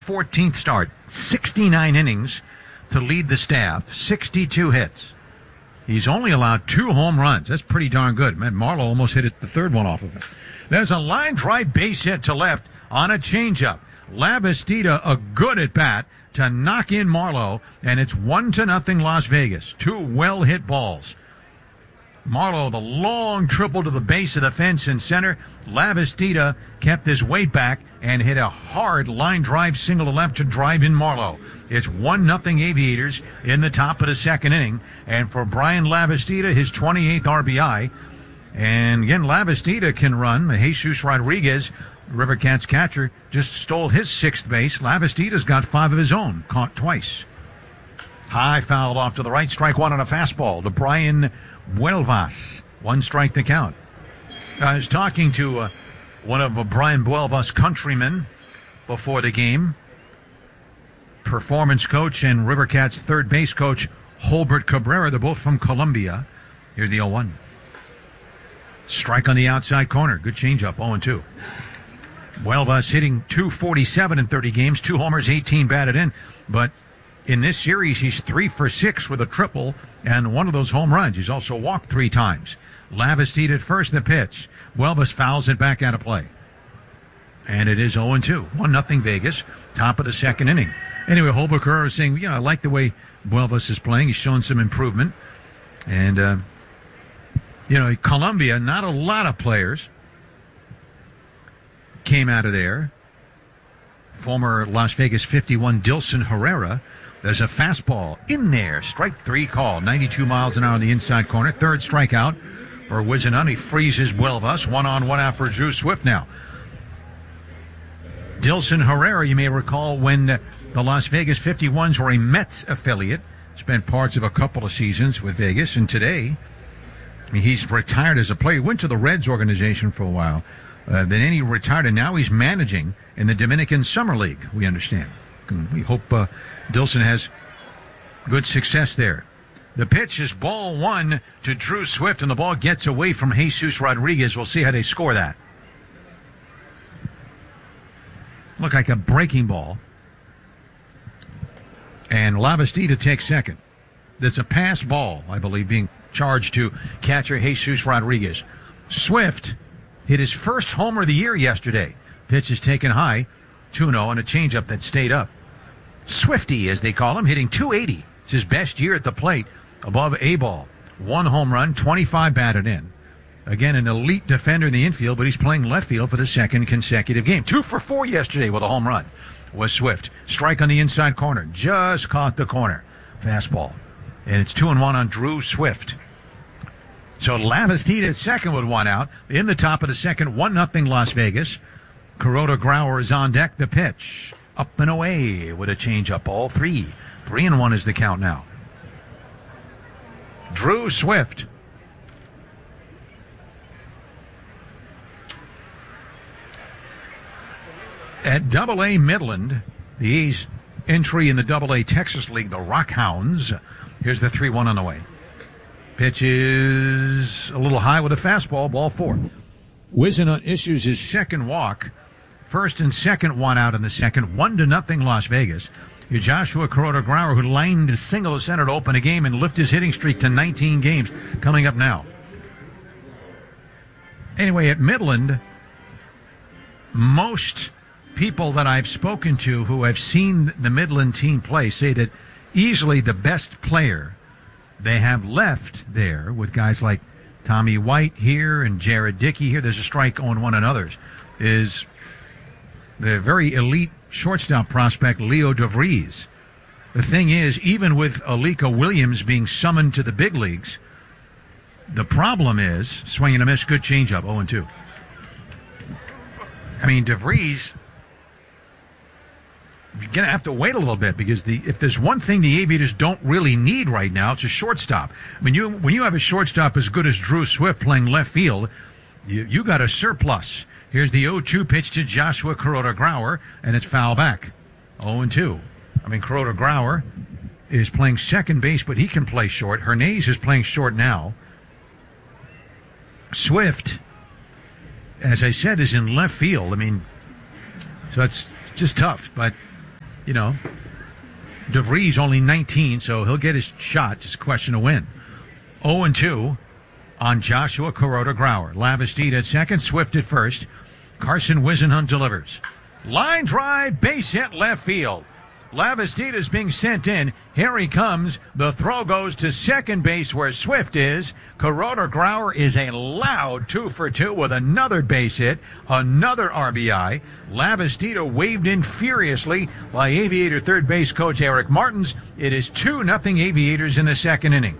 14th start, 69 innings to lead the staff, 62 hits. He's only allowed 2 home runs. That's pretty darn good. Man, Marlowe almost hit the third one off of it. There's a line drive base hit to left on a changeup. Labastida, a good at bat to knock in Marlowe, and it's 1-0 Las Vegas. 2 well hit balls. Marlowe, the long triple to the base of the fence in center. Labastida kept his weight back and hit a hard line drive single to left to drive in Marlowe. It's 1-0 Aviators in the top of the second inning. And for Brian Labastida, his 28th RBI. And again, Labastida can run. Jesus Rodriguez, River Cats catcher, just stole his 6th base. Labastida's got 5 of his own, caught twice. High fouled off to the right, strike one on a fastball to Brian Buelvas. 1 strike to count. I was talking to one of Brian Buelvas' countrymen before the game. Performance coach and River Cats third base coach Holbert Cabrera. They're both from Colombia. Here's the 0-1. Strike on the outside corner. Good changeup, 0-2. Buelvas hitting .247 in 30 games, 2 homers, 18 batted in. But in this series, he's 3 for 6 with a triple and 1 of those home runs. He's also walked 3 times. Labastida at first, the pitch. Buelvas fouls it back out of play. And it is 0-2. 1-0 Vegas. Top of the second inning. Anyway, Holbert is saying, I like the way Buelvas is playing. He's shown some improvement. And, Colombia, not a lot of players came out of there. Former Las Vegas 51 Dilson Herrera. There's a fastball in there. Strike 3 call. 92 miles an hour on the inside corner. Third strikeout for Whisenant. He freezes Buelvas. 1-on-1 out for Drew Swift now. Dilson Herrera, you may recall when the Las Vegas 51s were a Mets affiliate. Spent parts of a couple of seasons with Vegas. And today, he's retired as a player. He went to the Reds organization for a while. Then he retired, and now he's managing in the Dominican Summer League, we understand. We hope Dilson has good success there. The pitch is ball 1 to Drew Swift, and the ball gets away from Jesus Rodriguez. We'll see how they score that. Look like a breaking ball. And Labastida takes second. There's a pass ball, I believe, being charged to catcher Jesus Rodriguez. Swift hit his first homer of the year yesterday. Pitch is taken high, 2-0, and a changeup that stayed up. Swifty, as they call him, hitting .280. It's his best year at the plate, above A-ball. 1 home run, 25 batted in. Again, an elite defender in the infield, but he's playing left field for the second consecutive game. 2 for 4 yesterday with a home run was Swift. Strike on the inside corner. Just caught the corner. Fastball. And it's 2-1 on Drew Swift. So Labastida second with 1 out. In the top of the second, 1-0 Las Vegas. Kuroda Grauer is on deck. The pitch. Up and away with a changeup. All 3. 3-1 is the count now. Drew Swift. At Double-A Midland, the A's entry in the Double-A Texas League, the Rockhounds. Here's the 3-1 on the way. Pitch is a little high with a fastball, ball 4. Whisenant issues his second walk. First and second 1 out in the second. 1-0 Las Vegas. Joshua Kuroda Grauer, who lined a single to center to open a game and lift his hitting streak to 19 games, coming up now. Anyway, at Midland, most people that I've spoken to who have seen the Midland team play say that easily the best player they have left there, with guys like Tommy White here and Jared Dickey here, there's a strike on one and others, is the very elite shortstop prospect Leo DeVries. The thing is, even with Alika Williams being summoned to the big leagues, the problem is, swing and a miss, good changeup, 0-2. I mean, DeVries, you're going to have to wait a little bit, because if there's one thing the Aviators don't really need right now, it's a shortstop. I mean, when you have a shortstop as good as Drew Swift playing left field, you got a surplus. Here's the 0-2 pitch to Joshua Kuroda Grauer, and it's foul back. 0-2. I mean, Kuroda Grauer is playing second base, but he can play short. Hernandez is playing short now. Swift, as I said, is in left field. I mean, so it's just tough. But DeVries only 19, so he'll get his shot. Just a question of when. 0-2 on Joshua Kuroda-Grauer. Lavastida at second, Swift at first. Carson Whisenhunt delivers. Line drive, base hit, left field. Lavastida is being sent in. Here he comes. The throw goes to second base where Swift is. Kuroda-Grauer is a loud 2-for-2 with another base hit, another RBI. Lavastida waved in furiously by Aviator third base coach Eric Martins. It is 2-0 Aviators in the second inning.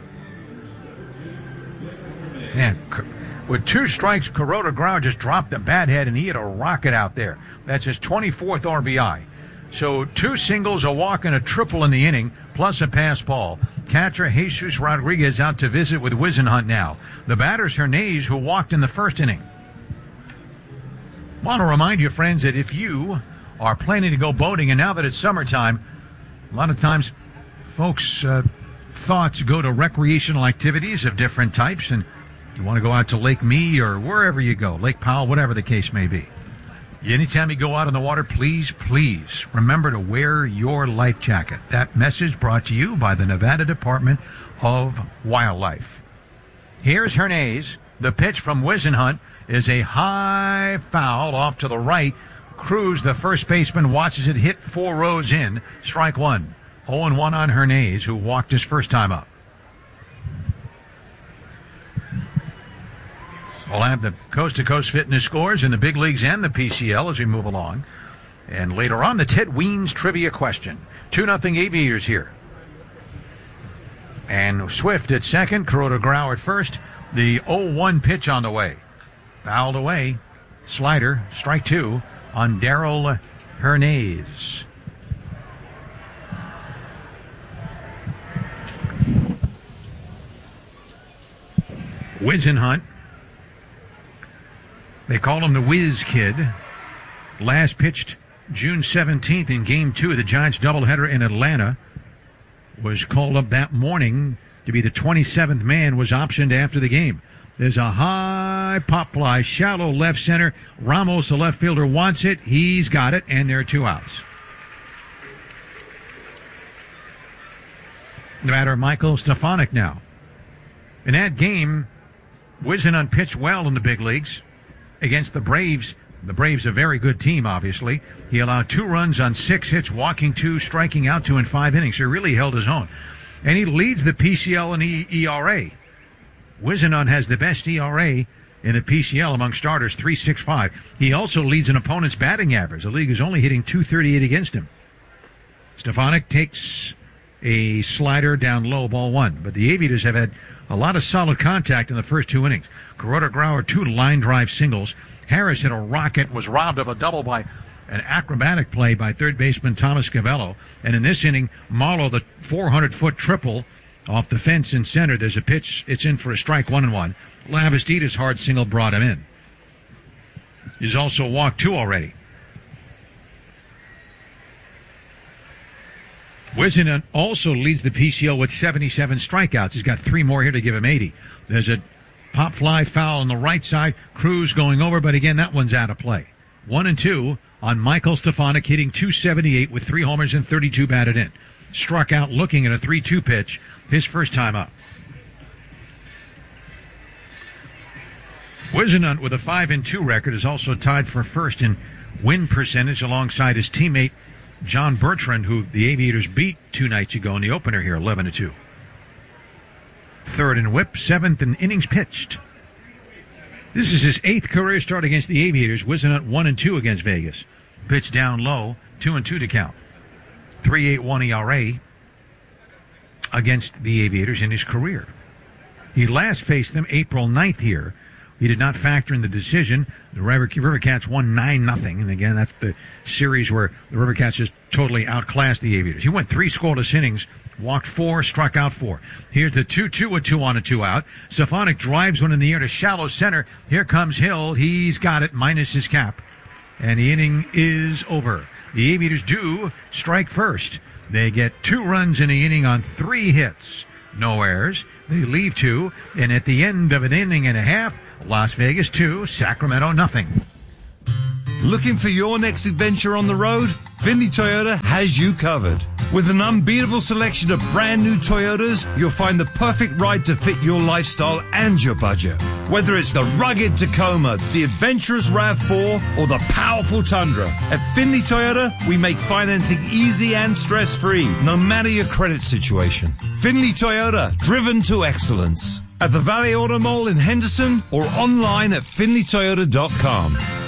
Man, with 2 strikes, Kuroda-Grauer just dropped the bat head and he had a rocket out there. That's his 24th RBI. So 2 singles, a walk, and a triple in the inning, plus a pass ball. Catcher Jesus Rodriguez out to visit with Whisenhunt now. The batter's Hernandez, who walked in the first inning. Want to remind you, friends, that if you are planning to go boating, and now that it's summertime, a lot of times folks' thoughts go to recreational activities of different types, and you want to go out to Lake Mead or wherever you go, Lake Powell, whatever the case may be. Anytime you go out on the water, please remember to wear your life jacket. That message brought to you by the Nevada Department of Wildlife. Here's Hernandez. The pitch from Whisenhunt is a high foul off to the right. Cruz, the first baseman, watches it hit 4 rows in. Strike 1. 0-1 on Hernandez, who walked his first time up. We'll have the coast-to-coast fitness scores in the big leagues and the PCL as we move along. And later on, the Ted Weens trivia question. 2-0 Aviators here. And Swift at second, Kuroda-Grauer at first. The 0-1 pitch on the way. Fouled away. Slider, strike 2 on Darrell Hernandez. Whisenhunt. They call him the Whiz Kid. Last pitched June 17th in Game 2 of the Giants doubleheader in Atlanta. Was called up that morning to be the 27th man, was optioned after the game. There's a high pop fly, shallow left center. Ramos, the left fielder, wants it. He's got it, and there are 2 outs. The batter, Michael Stefanik now. In that game, Whisenhunt pitched well in the big leagues against the Braves. The Braves, a very good team, obviously. He allowed 2 runs on 6 hits, walking 2, striking out 2 in 5 innings. So he really held his own. And he leads the PCL in ERA. Whisenhunt has the best ERA in the PCL among starters, 3.65. He also leads an opponent's batting average. The league is only hitting .238 against him. Stefanik takes a slider down low, ball 1. But the Aviators have had a lot of solid contact in the first 2 innings. Kuroda-Grauer, 2 line drive singles. Harris hit a rocket, was robbed of a double by an acrobatic play by third baseman Thomas Gavello. And in this inning, Marlowe, the 400-foot triple off the fence in center. There's a pitch. It's in for a strike, 1-1. Lavastida's hard single brought him in. He's also walked 2 already. Whisenhunt also leads the PCL with 77 strikeouts. He's got 3 more here to give him 80. There's a pop fly foul on the right side. Cruz going over, but again, that one's out of play. 1-2 on Michael Stefanik, hitting .278 with 3 homers and 32 batted in. Struck out looking at a 3-2 pitch, his first time up. Whisenhunt, with a 5-2 record, is also tied for first in win percentage alongside his teammate John Bertrand, who the Aviators beat 2 nights ago in the opener here, 11-2. 3rd in whip, 7th in innings pitched. This is his 8th career start against the Aviators. Whisenhunt 1-2 against Vegas. Pitch down low, 2-2 to count. 3.81 ERA against the Aviators in his career. He last faced them April 9th here. He did not factor in the decision. The Rivercats won 9-0. And again, that's the series where the Rivercats just totally outclassed the Aviators. He went 3 scoreless innings, walked 4, struck out 4. Here's the 2-2 with 2 on and 2 out. Stefanik drives one in the air to shallow center. Here comes Hill. He's got it, minus his cap. And the inning is over. The Aviators do strike first. They get 2 runs in the inning on 3 hits. No errors. They leave 2. And at the end of an inning and a half, Las Vegas 2, Sacramento 0. Looking for your next adventure on the road? Findlay Toyota has you covered. With an unbeatable selection of brand new Toyotas, you'll find the perfect ride to fit your lifestyle and your budget. Whether it's the rugged Tacoma, the adventurous RAV4, or the powerful Tundra, at Findlay Toyota, we make financing easy and stress-free, no matter your credit situation. Findlay Toyota, driven to excellence. At the Valley Auto Mall in Henderson or online at findlaytoyota.com.